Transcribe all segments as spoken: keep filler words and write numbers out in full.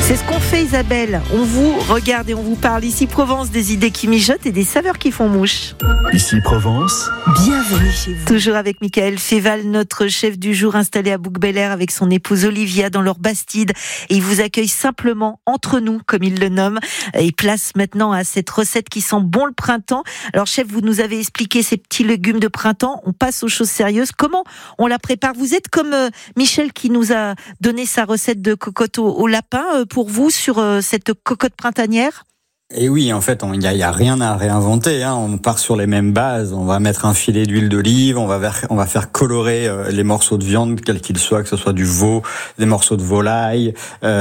C'est ce qu'on fait, Isabelle. On vous regarde et on vous parle. Ici Provence, des idées qui mijotent et des saveurs qui font mouche. Ici Provence. Bienvenue chez vous. Toujours avec Michael Féval, notre chef du jour, installé à Bouc-Bel-Air avec son épouse Olivia dans leur bastide. Et il vous accueille simplement entre nous, comme il le nomme. Et place maintenant à cette recette qui sent bon le printemps. Alors, chef, vous nous avez expliqué ces petits légumes de printemps. On passe aux choses sérieuses. Comment on la prépare? Vous êtes comme euh, Michel qui nous a donné sa recette de cocotte au, au lapin. Euh, pour vous, sur euh, cette cocotte printanière? Et oui, en fait, il n'y a, y a rien à réinventer. Hein. On part sur les mêmes bases. On va mettre un filet d'huile d'olive. On va, ver, on va faire colorer euh, les morceaux de viande, quels qu'ils soient, que ce soit du veau, des morceaux de volaille,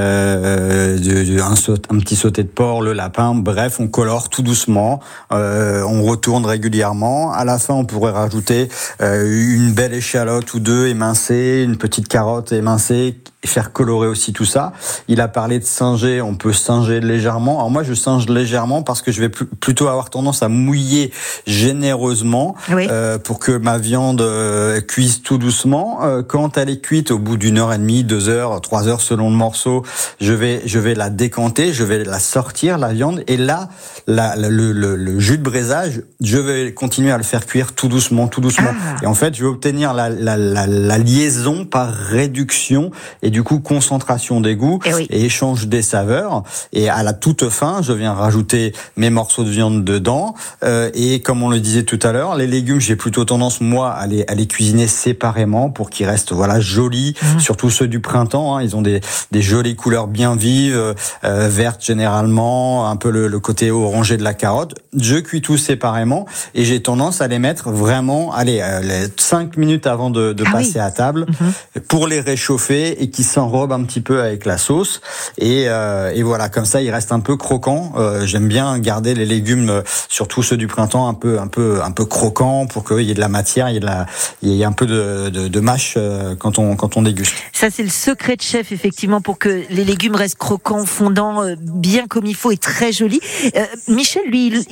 euh, de, de, un, saut, un petit sauté de porc, le lapin. Bref, on colore tout doucement. Euh, on retourne régulièrement. À la fin, on pourrait rajouter euh, une belle échalote ou deux émincée, une petite carotte émincée, et faire colorer aussi tout ça. Il a parlé de singer. On peut singer légèrement. Alors moi, je singe légèrement parce que je vais pl- plutôt avoir tendance à mouiller généreusement oui. euh, pour que ma viande euh, cuise tout doucement. Euh, quand elle est cuite, au bout d'une heure et demie, deux heures, trois heures selon le morceau, je vais je vais la décanter, je vais la sortir la viande et là la, la, le, le, le jus de braisage, je vais continuer à le faire cuire tout doucement, tout doucement. Ah. Et en fait, je vais obtenir la, la, la, la liaison par réduction et du coup concentration des goûts et, oui. et échange des saveurs. Et à la toute fin, je viens rajouter mes morceaux de viande dedans. Euh, et comme on le disait tout à l'heure, les légumes, j'ai plutôt tendance, moi, à les, à les cuisiner séparément pour qu'ils restent voilà, jolis, mmh. surtout ceux du printemps. Hein, ils ont des, des jolies couleurs bien vives, euh, vertes généralement, un peu le, le côté orangé de la carotte. Je cuis tout séparément et j'ai tendance à les mettre vraiment, allez, euh, les cinq minutes avant de, de ah passer oui. à table mmh. pour les réchauffer et qui s'enrobent un petit peu avec la sauce. Et, euh, et voilà, comme ça, ils restent un peu croquants. Euh, j'aime bien garder les légumes, surtout ceux du printemps, un peu, un peu, un peu croquants pour qu'il y ait de la matière, il y ait de la, il y ait un peu de, de, de mâche quand on, quand on déguste. Ça, c'est le secret de chef, effectivement, pour que les légumes restent croquants, fondants, bien comme il faut et très jolis. Euh, Michel, lui, il,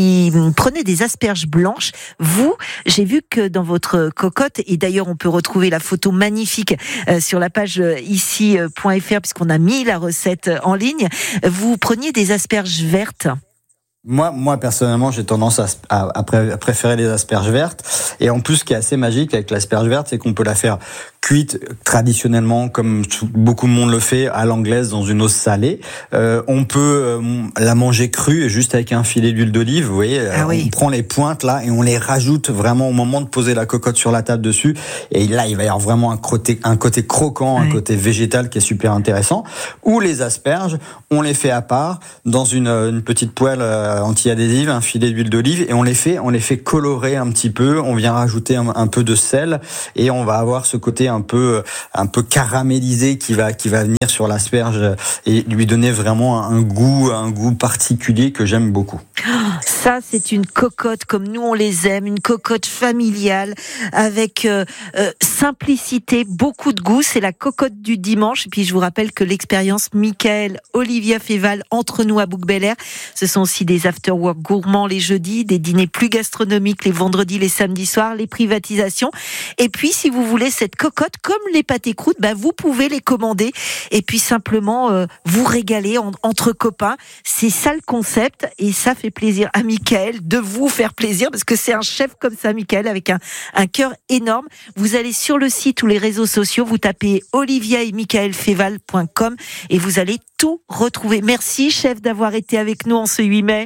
il prenait des asperges blanches. Vous, j'ai vu que dans votre cocotte, et d'ailleurs, on peut retrouver la photo magnifique euh, sur la page ici point f r puisqu'on a mis la recette en ligne. Vous preniez des asperges vertes. Moi, moi personnellement, j'ai tendance à, à, à préférer les asperges vertes. Et en plus, ce qui est assez magique avec l'asperge verte, c'est qu'on peut la faire cuite traditionnellement, comme beaucoup de monde le fait, à l'anglaise dans une sauce salée. Euh, on peut euh, la manger crue, juste avec un filet d'huile d'olive. Vous voyez, ah oui. on prend les pointes là et on les rajoute vraiment au moment de poser la cocotte sur la table dessus. Et là, il va y avoir vraiment un côté, un côté croquant, oui. un côté végétal qui est super intéressant. Ou les asperges, on les fait à part dans une, une petite poêle anti-adhésive, un filet d'huile d'olive, et on les fait, on les fait colorer un petit peu. On vient rajouter un, un peu de sel et on va avoir ce côté un peu, un peu caramélisé qui va, qui va venir sur l'asperge et lui donner vraiment un goût, un goût particulier que j'aime beaucoup. Ça, c'est une cocotte comme nous on les aime, une cocotte familiale avec euh, euh, simplicité, beaucoup de goût. C'est la cocotte du dimanche. Et puis je vous rappelle que l'expérience Michael, Olivia Féval, entre nous à Bouc-Bel-Air, ce sont aussi des after-work gourmands les jeudis, des dîners plus gastronomiques les vendredis, les samedis soirs, les privatisations. Et puis si vous voulez cette cocotte, comme les pâtés croûtes, bah, vous pouvez les commander et puis simplement euh, vous régaler en, entre copains. C'est ça le concept et ça fait plaisir à Michael de vous faire plaisir parce que c'est un chef comme ça, Michael, avec un, un cœur énorme. Vous allez sur le site ou les réseaux sociaux, vous tapez olivia et michael féval point com et vous allez tout retrouver. Merci, chef, d'avoir été avec nous en ce huit mai.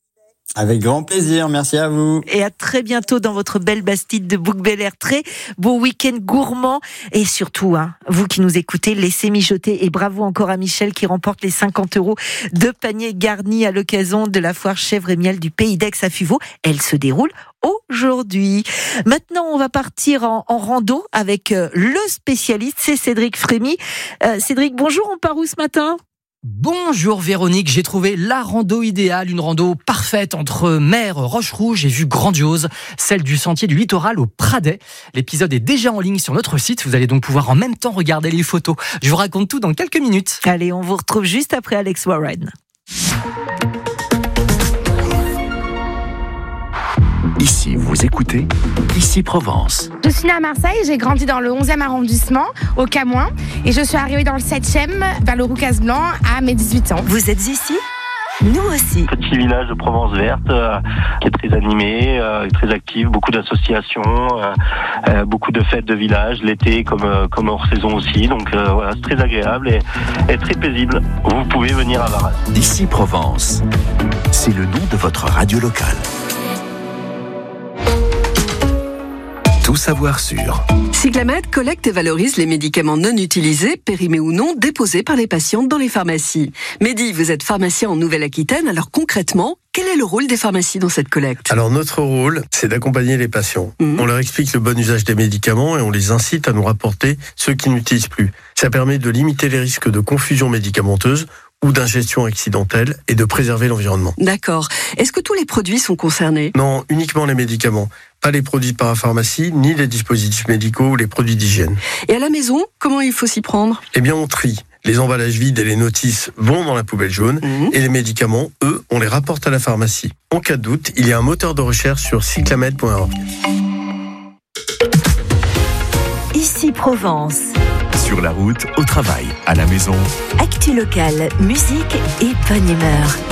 Avec grand plaisir, merci à vous. Et à très bientôt dans votre belle bastide de Bouc-Bel-Air. Très beau week-end gourmand. Et surtout, hein, vous qui nous écoutez, laissez mijoter. Et bravo encore à Michel qui remporte les cinquante euros de panier garni à l'occasion de la foire chèvre et miel du Pays d'Aix à Fuveau. Elle se déroule aujourd'hui. Maintenant, on va partir en, en rando avec euh, le spécialiste, c'est Cédric Frémy. Euh, Cédric, bonjour, on part où ce matin ? Bonjour Véronique, j'ai trouvé la rando idéale, une rando parfaite entre mer, Roche-Rouge et vue grandiose, celle du sentier du littoral au Pradet. L'épisode est déjà en ligne sur notre site, vous allez donc pouvoir en même temps regarder les photos. Je vous raconte tout dans quelques minutes. Allez, on vous retrouve juste après Alex Warren. Ici, vous écoutez Ici Provence. Je suis née à Marseille, j'ai grandi dans le onzième arrondissement, au Camoin, et je suis arrivée dans le septième, vers le Roucas-Blanc, à mes dix-huit ans. Vous êtes ici ? Nous aussi. Petit village de Provence verte euh, qui est très animé, euh, très actif, beaucoup d'associations, euh, euh, beaucoup de fêtes de village, l'été comme euh, comme hors saison aussi. Donc euh, voilà, c'est très agréable et, et très paisible. Vous pouvez venir à Varas. Ici Provence, c'est le nom de votre radio locale. Tout savoir sur. Cyclamed collecte et valorise les médicaments non utilisés, périmés ou non, déposés par les patientes dans les pharmacies. Mehdi, vous êtes pharmacien en Nouvelle-Aquitaine, alors concrètement, quel est le rôle des pharmacies dans cette collecte ? Alors notre rôle, c'est d'accompagner les patients. Mmh. On leur explique le bon usage des médicaments et on les incite à nous rapporter ceux qu'ils n'utilisent plus. Ça permet de limiter les risques de confusion médicamenteuse ou d'ingestion accidentelle et de préserver l'environnement. D'accord. Est-ce que tous les produits sont concernés ? Non, uniquement les médicaments. Pas les produits de parapharmacie, ni les dispositifs médicaux ou les produits d'hygiène. Et à la maison, comment il faut s'y prendre ? Eh bien, on trie. Les emballages vides et les notices vont dans la poubelle jaune mmh. et les médicaments, eux, on les rapporte à la pharmacie. En cas de doute, il y a un moteur de recherche sur cyclamed point org. Ici Provence. Sur la route, au travail, à la maison. Actu locale, musique et bonne humeur.